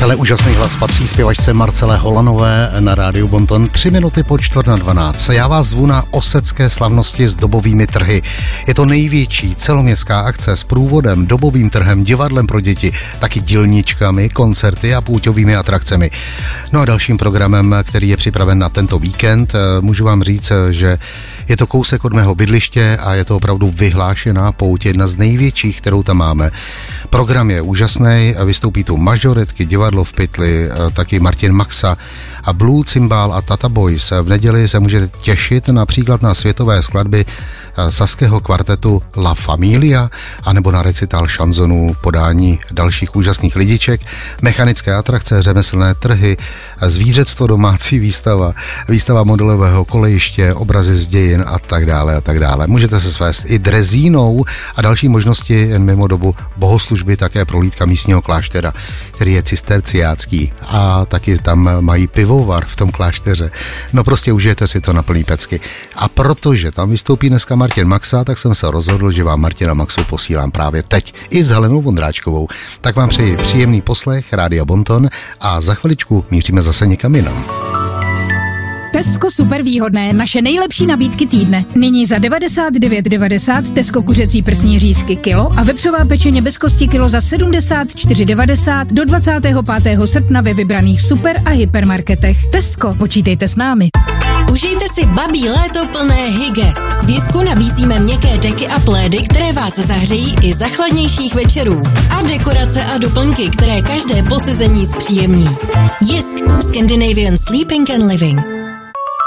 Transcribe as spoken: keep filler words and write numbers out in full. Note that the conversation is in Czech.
Hele, úžasný hlas patří zpěvačce Marcele Holanové na rádiu Bonton. Tři minuty po čtvrt na dvanáct. Já vás zvu na osecké slavnosti s dobovými trhy. Je to největší celoměstská akce s průvodem, dobovým trhem, divadlem pro děti, taky dílničkami, koncerty a půťovými atrakcemi. No a dalším programem, který je připraven na tento víkend, můžu vám říct, že je to kousek od mého bydliště a je to opravdu vyhlášená pouť, jedna z největších, kterou tam máme. Program je úžasný, vystoupí tu majoretky, divadlo v pytli, taky Martin Maxa a Blue Cymbal a Tata Boys. V neděli se můžete těšit například na světové skladby saského kvartetu La Familia anebo na recital šanzonů, podání dalších úžasných lidiček, mechanické atrakce, řemeslné trhy, zvířectvo, domácí výstava, výstava modelového kolejiště, obrazy z dějin a tak dále a tak dále. Můžete se svést i drezínou a další možnosti jen mimo dobu bohoslužby, také prohlídka místního kláštera, který je cisterciácký a taky tam mají pivovar v tom klášteře. No prostě užijete si to na plný pecky. A protože tam vystoupí dneska Martin Maxa, tak jsem se rozhodl, že vám Martina Maxu posílám právě teď i s Helenou Vondráčkovou. Tak vám přeji příjemný poslech Rádia Bonton a za chviličku míříme zase někam jinam. Tesco super výhodné, naše nejlepší nabídky týdne. Nyní za devadesát devět devadesát Tesco kuřecí prsní řízky kilo a vepřová pečeně bez kosti kilo za sedmdesát čtyři devadesát do dvacátého pátého srpna ve vybraných super a hypermarketech. Tesco, počítejte s námi. Užijte si babí léto plné hyge. V Jisku nabízíme měkké deky a plédy, které vás zahřejí i za chladnějších večerů. A dekorace a doplňky, které každé posezení zpříjemní. Jisk, Scandinavian Sleeping and Living.